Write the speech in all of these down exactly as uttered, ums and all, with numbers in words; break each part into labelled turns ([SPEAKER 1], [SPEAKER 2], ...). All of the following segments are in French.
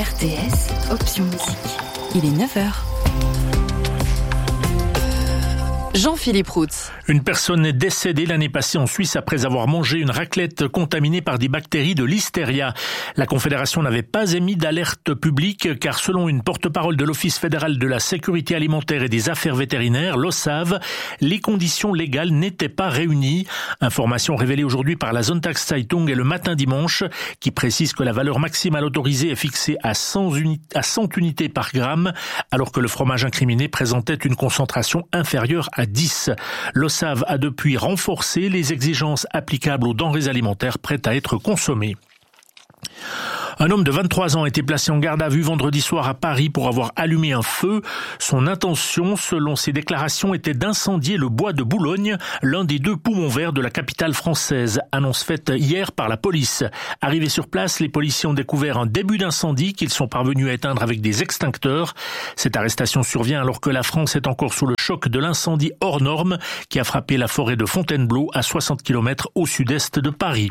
[SPEAKER 1] R T S, option musique. Il est neuf heures. Jean-Philippe Routz.
[SPEAKER 2] Une personne est décédée l'année passée en Suisse après avoir mangé une raclette contaminée par des bactéries de Listeria. La Confédération n'avait pas émis d'alerte publique car selon une porte-parole de l'Office fédéral de la sécurité alimentaire et des affaires vétérinaires, l'O S A V, les conditions légales n'étaient pas réunies. Information révélée aujourd'hui par la Sonntagszeitung et le Matin Dimanche qui précise que la valeur maximale autorisée est fixée à cent unités par gramme alors que le fromage incriminé présentait une concentration inférieure à dix. L'O S A V a depuis renforcé les exigences applicables aux denrées alimentaires prêtes à être consommées. Un homme de vingt-trois ans a été placé en garde à vue vendredi soir à Paris pour avoir allumé un feu. Son intention, selon ses déclarations, était d'incendier le bois de Boulogne, l'un des deux poumons verts de la capitale française. Annonce faite hier par la police. Arrivés sur place, les policiers ont découvert un début d'incendie qu'ils sont parvenus à éteindre avec des extincteurs. Cette arrestation survient alors que la France est encore sous le choc de l'incendie hors norme qui a frappé la forêt de Fontainebleau à soixante kilomètres au sud-est de Paris.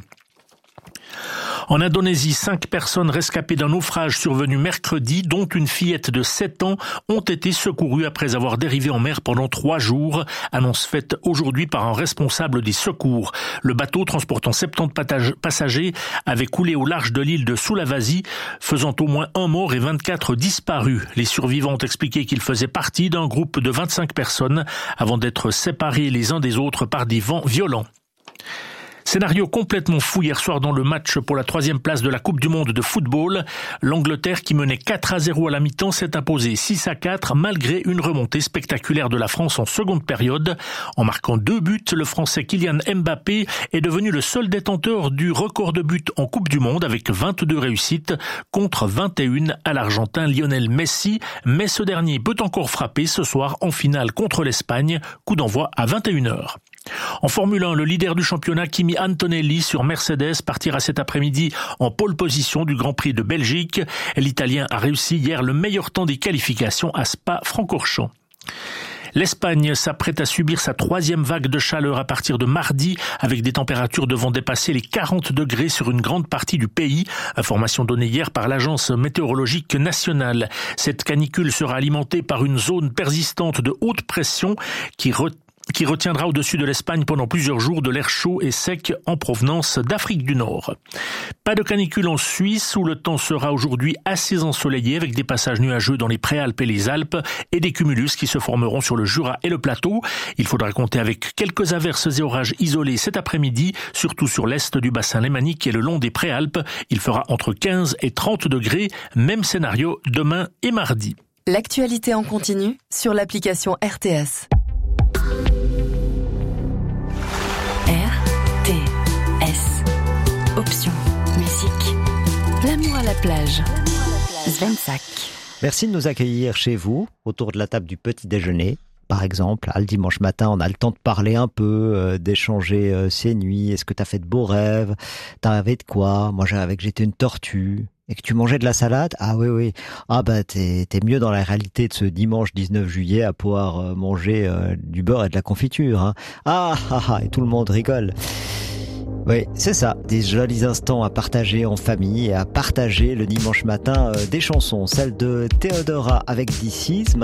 [SPEAKER 2] En Indonésie, cinq personnes rescapées d'un naufrage survenu mercredi, dont une fillette de sept ans, ont été secourues après avoir dérivé en mer pendant trois jours. Annonce faite aujourd'hui par un responsable des secours. Le bateau transportant soixante-dix passagers avait coulé au large de l'île de Sulawesi, faisant au moins un mort et vingt-quatre disparus. Les survivants ont expliqué qu'ils faisaient partie d'un groupe de vingt-cinq personnes avant d'être séparés les uns des autres par des vents violents. Scénario complètement fou hier soir dans le match pour la troisième place de la Coupe du Monde de football. L'Angleterre, qui menait quatre à zéro à la mi-temps, s'est imposée six à quatre malgré une remontée spectaculaire de la France en seconde période. En marquant deux buts, le Français Kylian Mbappé est devenu le seul détenteur du record de buts en Coupe du Monde avec vingt-deux réussites contre vingt et un à l'Argentin Lionel Messi. Mais ce dernier peut encore frapper ce soir en finale contre l'Espagne. Coup d'envoi à vingt et une heures. En Formule un, le leader du championnat Kimi Antonelli sur Mercedes partira cet après-midi en pole position du Grand Prix de Belgique. L'Italien a réussi hier le meilleur temps des qualifications à Spa-Francorchamps. L'Espagne s'apprête à subir sa troisième vague de chaleur à partir de mardi avec des températures devant dépasser les quarante degrés sur une grande partie du pays. Information donnée hier par l'Agence météorologique nationale. Cette canicule sera alimentée par une zone persistante de haute pression qui retient qui retiendra au-dessus de l'Espagne pendant plusieurs jours de l'air chaud et sec en provenance d'Afrique du Nord. Pas de canicule en Suisse où le temps sera aujourd'hui assez ensoleillé avec des passages nuageux dans les Préalpes et les Alpes et des cumulus qui se formeront sur le Jura et le plateau. Il faudra compter avec quelques averses et orages isolés cet après-midi, surtout sur l'est du bassin lémanique et le long des Préalpes. Il fera entre quinze et trente degrés, même scénario demain et mardi.
[SPEAKER 1] L'actualité en continu sur l'application R T S. R T S. Option musique. L'amour à la plage. Svensak.
[SPEAKER 3] Merci de nous accueillir chez vous, autour de la table du petit déjeuner. Par exemple, le dimanche matin, on a le temps de parler un peu, euh, d'échanger euh, ses nuits. Est-ce que t'as fait de beaux rêves? T'as rêvé de quoi? Moi, j'ai rêvé que j'étais une tortue. Et que tu mangeais de la salade? Ah oui, oui. Ah bah t'es, t'es mieux dans la réalité de ce dimanche dix-neuf juillet à pouvoir euh, manger euh, du beurre et de la confiture. Hein. Ah, ah, ah, et tout le monde rigole. Oui, c'est ça, des jolis instants à partager en famille et à partager le dimanche matin euh, des chansons. Celle de Théodora avec This Is.